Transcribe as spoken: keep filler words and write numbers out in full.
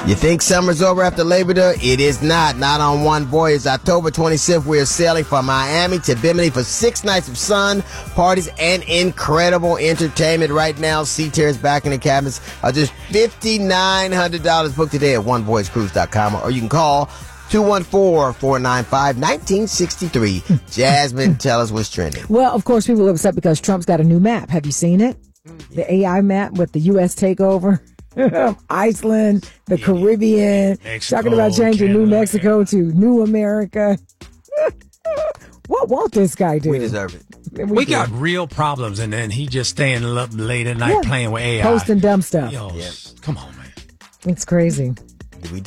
You think summer's over after Labor Day? It is not. Not on one voyage. October twenty-sixth, we are sailing from Miami to Bimini for six nights of sun, parties, and incredible entertainment. Right now, Seater is back in the cabins. Uh, just five thousand nine hundred dollars. Book today at one voyage cruise dot com, or you can call two one four, four nine five, one nine six three. Jasmine, tell us what's trending. Well, of course, people are upset because Trump's got a new map. Have you seen it? The A I map with the U S takeover. Iceland, the Caribbean, Mexico, talking about changing Canada. New Mexico to New America. What won't this guy do? We deserve it. We, We do. got real problems, and then he just staying up late at night Yeah. playing with A I. Posting dumb stuff. Yo, Yeah. come on, man. It's crazy.